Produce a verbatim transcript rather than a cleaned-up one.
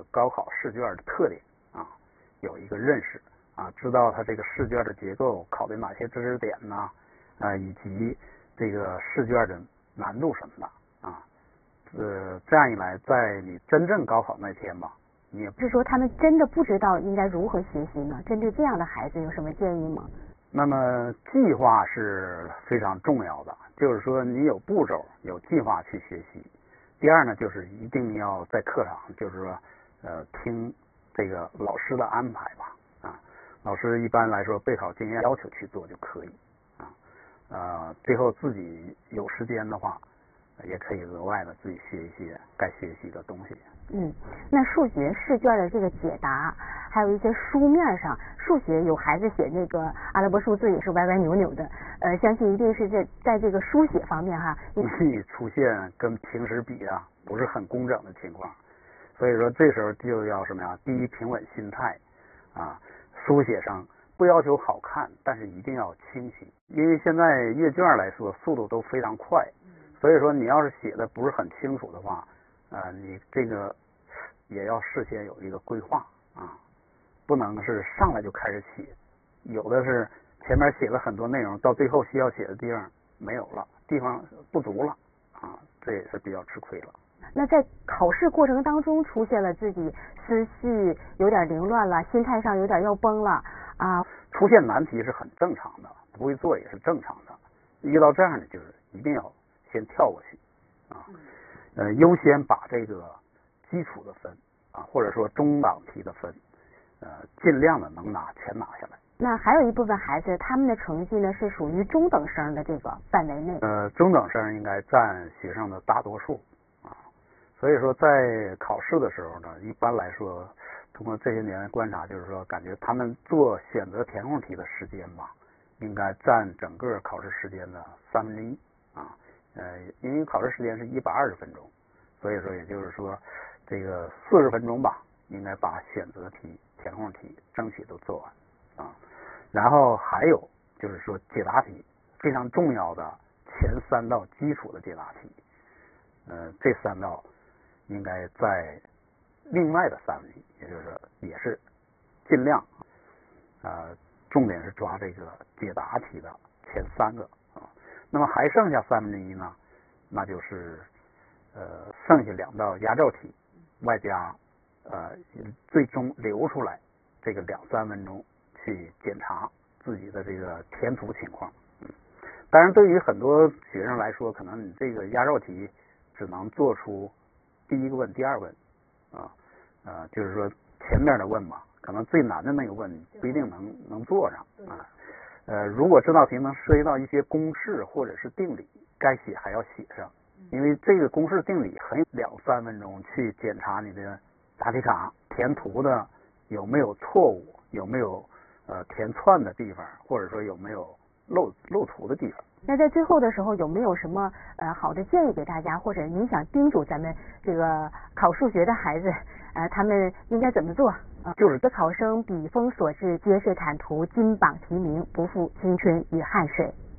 高考试卷的特点啊有一个认识啊，知道它这个试卷的结构考的哪些知识点呢啊，以及这个试卷的难度什么的啊，呃，这样一来，在你真正高考那天吧，你也是说他们真的不知道应该如何学习呢？针对这样的孩子有什么建议吗？ 那么计划是非常重要的，就是说你有步骤、有计划去学习。第二呢，就是一定要在课堂，就是说呃听这个老师的安排吧啊，老师一般来说备考经验要求去做就可以啊，呃最后自己有时间的话，也可以额外的自己学一些该学习的东西。 嗯，那数学试卷的这个解答，还有一些书面上，数学有孩子写那个阿拉伯数字也是歪歪扭扭的，呃，相信一定是在在这个书写方面哈， 易出现跟平时比啊不是很工整的情况，所以说这时候就要什么呀？第一，平稳心态啊，书写上不要求好看，但是一定要清晰，因为现在阅卷来说速度都非常快，所以说你要是写的不是很清楚的话，呃，你这个也要事先有一个规划啊，不能是上来就开始写，有的是前面写了很多内容，到最后需要写的地方没有了，地方不足了啊，这也是比较吃亏了。 那在考试过程当中出现了自己思绪有点凌乱了，心态上有点要崩了啊， 出现难题是很正常的，不会做也是正常的，遇到这样的就是一定要先跳过去啊，呃，优先把这个基础的分啊，或者说中档题的分，呃，尽量的能拿全拿下来。 那还有一部分孩子，他们的成绩呢是属于中等生的这个范围内。 呃，中等生应该占学生的大多数啊，所以说在考试的时候呢，一般来说，通过这些年观察，就是说感觉他们做选择填空题的时间吧，应该占整个考试时间的三分之一啊。呃，因为考试时间是一百二十分钟，所以说也就是说，这个四十分钟吧，应该把选择题、填空题争取都做完啊。然后还有就是说解答题非常重要的前三道基础的解答题，呃，这三道应该在另外的三分之一，也就是说也是尽量呃，重点是抓这个解答题的前三个啊。那么还剩下三分之一呢，那就是呃剩下两道压轴题，外加呃最终留出来这个两三分钟去检查自己的这个填涂情况。嗯，当然对于很多学生来说，可能你这个压轴题只能做出第一个问、第二问啊，呃，就是说前面的问嘛，可能最难的那个问不一定能能做上啊。呃，如果这道题能涉及到一些公式或者是定理，该写还要写上，因为这个公式定理很两三分钟去检查你的答题卡填涂的有没有错误，有没有呃填窜的地方，或者说有没有漏漏涂的地方。 那在最后的时候有没有什么呃好的建议给大家，或者您想叮嘱咱们这个考数学的孩子，呃他们应该怎么做？呃、 就是的考生笔锋所至，皆是坦途，金榜题名，不负青春与汗水。